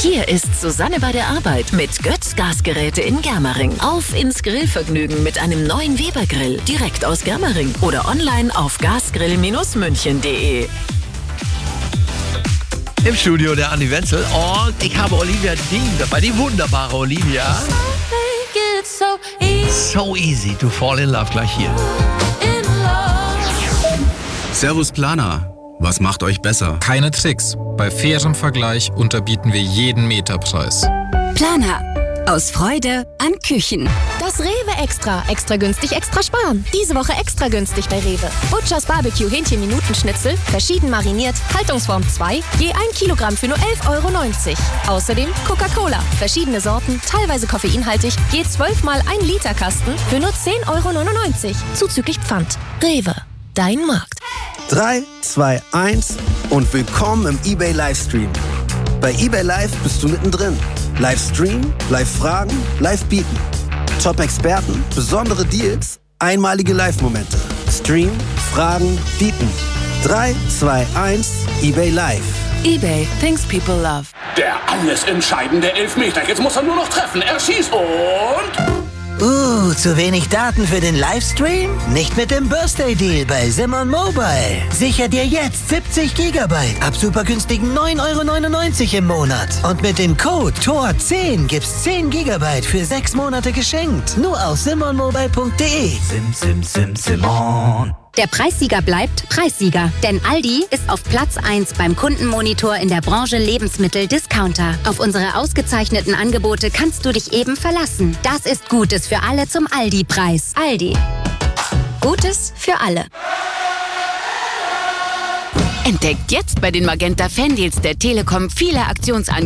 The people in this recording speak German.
Hier ist Susanne bei der Arbeit mit Götz Gasgeräte in Germering. Auf ins Grillvergnügen mit einem neuen Weber-Grill direkt aus Germering oder online auf gasgrill-münchen.de. Im Studio der Andi Wenzel und ich habe Olivia Dean dabei, die wunderbare Olivia. So easy to fall in love, gleich hier. Servus Planer, was macht euch besser? Keine Tricks. Bei fairem Vergleich unterbieten wir jeden Meterpreis. Planer. Aus Freude an Küchen. Das Rewe Extra. Extra günstig, extra sparen. Diese Woche extra günstig bei Rewe. Butchers Barbecue Hähnchen-Minutenschnitzel, verschieden mariniert, Haltungsform 2, je 1 Kilogramm für nur 11,90 €. Außerdem Coca-Cola, verschiedene Sorten, teilweise koffeinhaltig, je 12 mal 1 Liter Kasten für nur 10,99 € zuzüglich Pfand. Rewe, dein Markt. 3, 2, 1 und willkommen im eBay Livestream. Bei eBay Live bist du mittendrin. Livestream, Live-Fragen, Live-Bieten. Top-Experten, besondere Deals, einmalige Live-Momente. Stream, Fragen, Bieten. 3, 2, 1, eBay Live. eBay, things people love. Der alles entscheidende Elfmeter. Jetzt muss er nur noch treffen. Er schießt und... zu wenig Daten für den Livestream? Nicht mit dem Birthday Deal bei Simon Mobile. Sicher dir jetzt 70 GB ab super günstigen 9,99 € im Monat. Und mit dem Code TOR10 gibt's 10 GB für 6 Monate geschenkt. Nur auf simonmobile.de. Simon. Der Preissieger bleibt Preissieger. Denn Aldi ist auf Platz 1 beim Kundenmonitor in der Branche Lebensmittel-Discounter. Auf unsere ausgezeichneten Angebote kannst du dich eben verlassen. Das ist Gutes für alle zum Aldi-Preis. Aldi. Gutes für alle. Entdeckt jetzt bei den Magenta Fandeals der Telekom viele Aktionsangebote.